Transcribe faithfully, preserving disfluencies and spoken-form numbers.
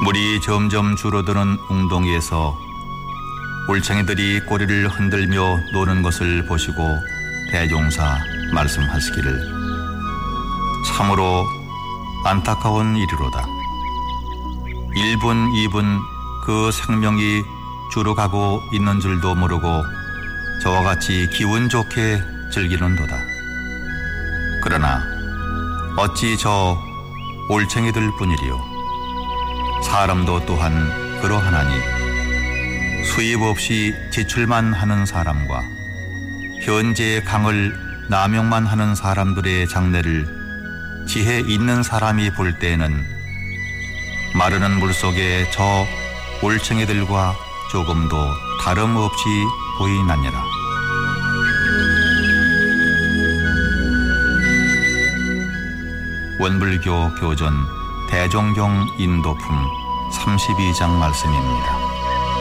물이 점점 줄어드는 웅덩이에서 올챙이들이 꼬리를 흔들며 노는 것을 보시고 대종사 말씀하시기를 참으로 안타까운 일이로다. 일 분, 이 분 그 생명이 줄어가고 있는 줄도 모르고 저와 같이 기분 좋게 즐기는도다. 그러나 어찌 저 올챙이들 뿐이리요. 사람도 또한 그러하나니 수입 없이 지출만 하는 사람과 현재의 강을 남용만 하는 사람들의 장래를 지혜 있는 사람이 볼 때에는 마르는 물속에 저 올챙이들과 조금도 다름없이 보이나니라. 원불교 교전 대종경 인도품 삼십이 장 말씀입니다.